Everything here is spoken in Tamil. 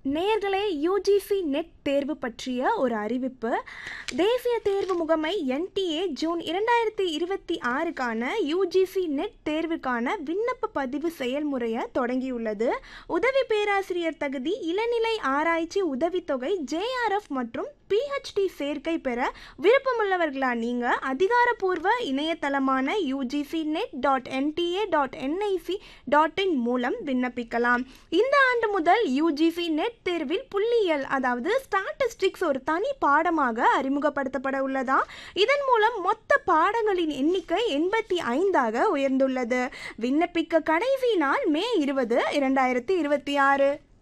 நேயர்களே, யுஜிசி நெட் தேர்வு பற்றிய ஒரு அறிவிப்பு. தேசிய தேர்வு முகமை NTA ஜூன் 2026க்கான யுஜிசி நெட் தேர்வுக்கான விண்ணப்ப பதிவு செயல்முறையை தொடங்கியுள்ளது. உதவி பேராசிரியர் தகுதி, இளநிலை ஆராய்ச்சி உதவித்தொகை, JRF மற்றும் PhD சேர்க்கை பெற விருப்பமுள்ளவர்களா நீங்க அதிகாரப்பூர்வ இணையதளமான ugcnet.nta.nic.in மூலம் விண்ணப்பிக்கலாம். இந்த ஆண்டு முதல் யுஜிசி நெட் தேர்வில் புள்ளியியல், அதாவது ஸ்டாட்டிஸ்டிக்ஸ் ஒரு தனி பாடமாக அறிமுகப்படுத்தப்பட உள்ளதா. இதன் மூலம் மொத்த பாடங்களின் எண்ணிக்கை 85ஆக உயர்ந்துள்ளது. விண்ணப்பிக்க கடைசி நாள் மே 20, 2026.